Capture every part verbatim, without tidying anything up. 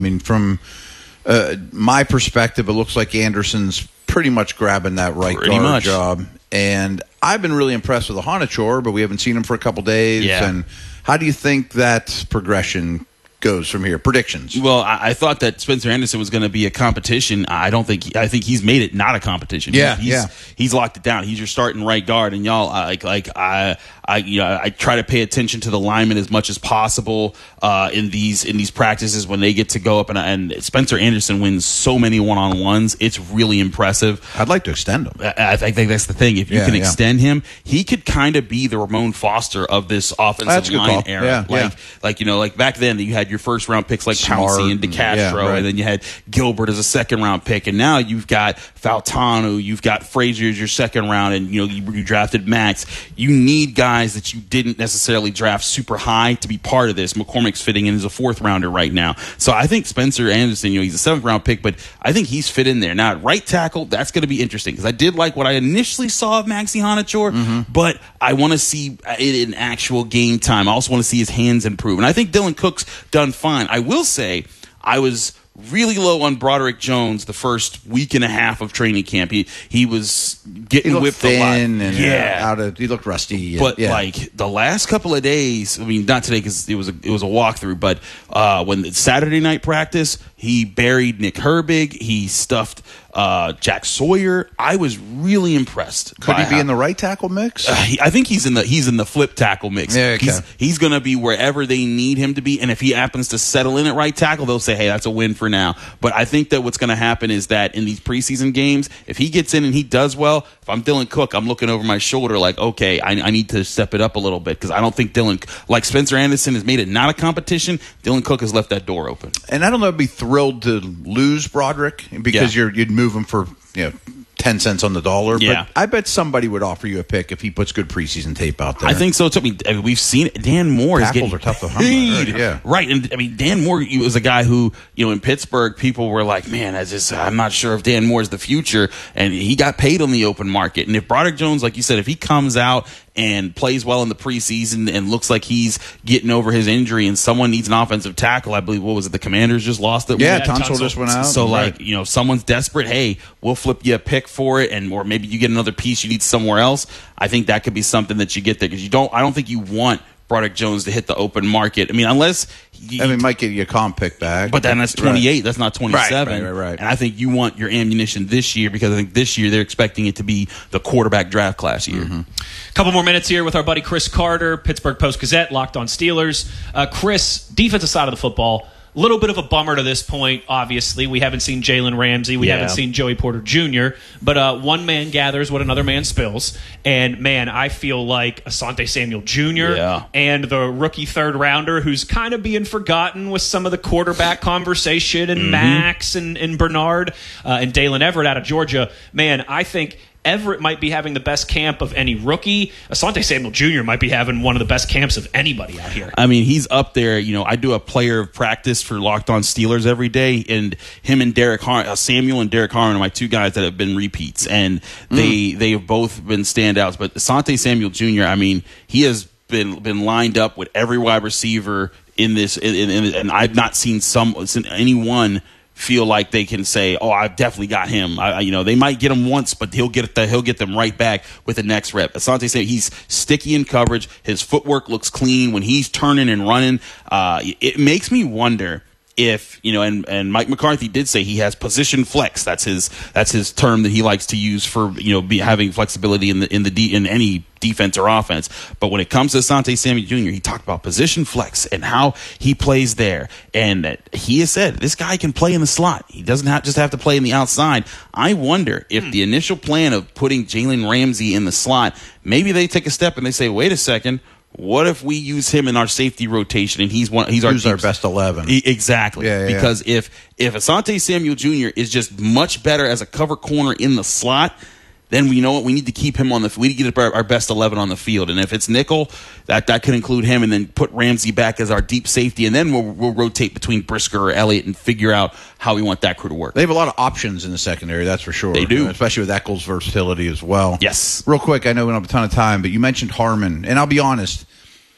I mean, from uh, my perspective, it looks like Anderson's pretty much grabbing that right pretty guard much. job. And I've been really impressed with the Honachor, but we haven't seen him for a couple days. Yeah. And how do you think that progression goes from here? Predictions. Well, I, I thought that Spencer Anderson was going to be a competition. I don't think. I think he's made it not a competition. Yeah, he's, yeah. He's locked it down. He's your starting right guard, and y'all I, like like I I you know I try to pay attention to the linemen as much as possible uh, in these in these practices when they get to go up and and Spencer Anderson wins so many one on ones. It's really impressive. I'd like to extend him. I, I think that's the thing. If you Yeah, can yeah. extend him, he could kind of be the Ramon Foster of this offensive That's a good line call. era. Yeah, like yeah. like you know like back then you had your first round picks like Smart Pouncey and and- DeCastro, yeah, right. and then you had Gilbert as a second round pick, and now you've got Faltanu, you've got Frazier as your second round, and you know you, you drafted Max. You need guys that you didn't necessarily draft super high to be part of this. McCormick's fitting in as a fourth rounder right now, so I think Spencer Anderson, you know, he's a seventh round pick, but I think he's fit in there. Now, at right tackle, that's going to be interesting because I did like what I initially saw of Maxi Honachor, Mm-hmm. but I want to see it in actual game time. I also want to see his hands improve, and I think Dylan Cook's done fine. I will say I was really low on Broderick Jones the first week and a half of training camp. He he was getting He looked whipped thin a lot. and yeah. uh, out of. He looked rusty. But yeah. like the last couple of days, I mean, not today because it was a, it was a walkthrough. But uh, when it's Saturday night practice, he buried Nick Herbig. He stuffed uh, Jack Sawyer. I was really impressed. Could by he be how- in the right tackle mix? Uh, he, I think he's in the he's in the flip tackle mix. Yeah, okay. He's he's going to be wherever they need him to be, and if he happens to settle in at right tackle, they'll say, "Hey, that's a win for now." But I think that what's going to happen is that in these preseason games, if he gets in and he does well, if I'm Dylan Cook, I'm looking over my shoulder like, okay, I, I need to step it up a little bit because I don't think Dylan, like Spencer Anderson, has made it not a competition. Dylan Cook has left that door open. And I don't know, I'd be thrilled to lose Broderick because Yeah. you're, you'd move him for you know ten cents on the dollar. Yeah. But I bet somebody would offer you a pick if he puts good preseason tape out there. I think so too. I mean, I mean, we've seen it. Dan Moore is Tackles getting are tough to hum, paid. right, yeah. Right. And I mean, Dan Moore he was a guy who, you know, in Pittsburgh, people were like, man, I just, I'm not sure if Dan Moore is the future. And he got paid on the open market. And if Broderick Jones, like you said, if he comes out and plays well in the preseason and looks like he's getting over his injury and someone needs an offensive tackle, I believe, what was it? The Commanders just lost it. yeah, Yeah, Tunsil Tunsil. just went out. So, Right. like, you know, if someone's desperate, hey, we'll flip you a pick for it, and or maybe you get another piece you need somewhere else. I think that could be something that you get there because you don't. I don't think you want Broderick Jones to hit the open market. I mean, unless you, I mean, might get you a comp pick back. but then that's twenty-eight. Right. That's not twenty-seven. Right, right, right, right. And I think you want your ammunition this year because I think this year they're expecting it to be the quarterback draft class year. Mm-hmm. Couple more minutes here with our buddy Chris Carter, Pittsburgh Post-Gazette, Locked on Steelers. Uh, Chris, defensive side of the football, a little bit of a bummer to this point, obviously. We haven't seen Jalen Ramsey. We Yeah. haven't seen Joey Porter Junior But uh, one man gathers what another man spills. And, man, I feel like Asante Samuel Junior Yeah. and the rookie third rounder who's kind of being forgotten with some of the quarterback conversation and Mm-hmm. Max and, and Bernard uh, and Dalen Everett out of Georgia. Man, I think Everett might be having the best camp of any rookie. Asante Samuel Junior might be having one of the best camps of anybody out here. I mean, he's up there. You know, I do a player of practice for Locked on Steelers every day, and him and Derek Har- uh, Samuel and Derek Harmon are my two guys that have been repeats, and they mm. they have both been standouts. But Asante Samuel Junior, I mean, he has been been lined up with every wide receiver in this, in, in, and I've not seen some seen anyone feel like they can say, "Oh, I've definitely got him." I, I, you know, they might get him once, but he'll get the, he'll get them right back with the next rep. Asante said he's sticky in coverage. His footwork looks clean when he's turning and running. Uh, it makes me wonder if, you know, and, and Mike McCarthy did say he has position flex. That's his that's his term that he likes to use for, you know, be, having flexibility in the in the de- in any defense or offense. But when it comes to Asante Samuel Junior, he talked about position flex and how he plays there. And he has said this guy can play in the slot. He doesn't have, just have to play in the outside. I wonder if hmm. the initial plan of putting Jalen Ramsey in the slot, maybe they take a step and they say, wait a second, what if we use him in our safety rotation and he's one he's our, Who's our best eleven? E- exactly. Yeah, yeah, because yeah. if if Asante Samuel Junior is just much better as a cover corner in the slot, then we know what we need to keep him on the we need to get our, our best eleven on the field. And if it's nickel, that that could include him, and then put Ramsey back as our deep safety, and then we'll, we'll rotate between Brisker or Elliott and figure out how we want that crew to work. They have a lot of options in the secondary, that's for sure. They do. Especially with Eccles' versatility as well. Yes. Real quick, I know we don't have a ton of time, but you mentioned Harmon, and I'll be honest,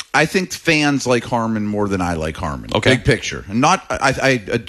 I think fans like Harmon more than I like Harmon. Okay. Big picture. Not I, I